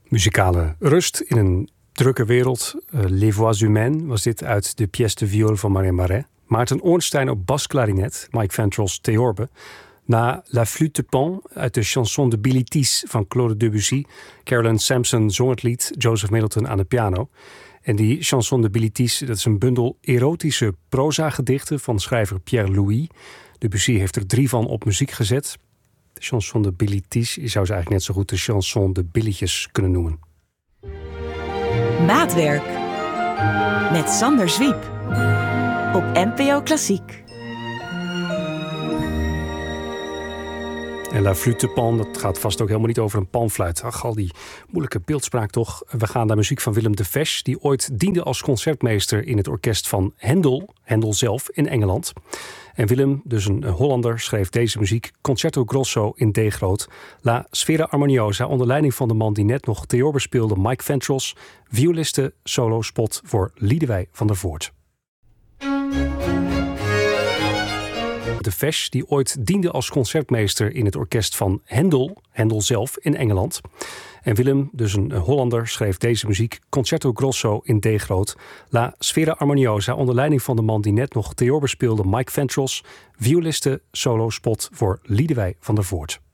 Muzikale rust in een drukke wereld. Les Voix Humaines was dit uit de pièce de viol van Marianne Barret. Maarten Ornstein op basklarinet, Mike Ventros theorbe. Na La Flûte de Pan uit de chanson de Bilitis van Claude Debussy. Carolyn Sampson zong het lied, Joseph Middleton aan de piano. En die chanson de Bilitis, dat is een bundel erotische proza-gedichten van schrijver Pierre Louis. Debussy heeft er 3 van op muziek gezet. De chanson de Bilitis, je zou ze eigenlijk net zo goed de chanson de Billetjes kunnen noemen. Maatwerk met Sander Zwiep op NPO Klassiek. En La Flûte de Pan, dat gaat vast ook helemaal niet over een panfluit. Ach, al die moeilijke beeldspraak toch. We gaan naar muziek van Willem de Fesch, die ooit diende als concertmeester in het orkest van Händel zelf in Engeland. En Willem, dus een Hollander, schreef deze muziek Concerto Grosso in D groot. La Sfera Armoniosa onder leiding van de man die net nog theorbe speelde, Mike Ventros, violiste solo spot voor Liedewij van der Voort. De Fesch, die ooit diende als concertmeester in het orkest van Händel zelf in Engeland. En Willem, dus een Hollander, schreef deze muziek Concerto Grosso in D groot. La Sfera Armoniosa onder leiding van de man die net nog theorbe speelde, Mike Ventros, violiste solo spot voor Liedewij van der Voort.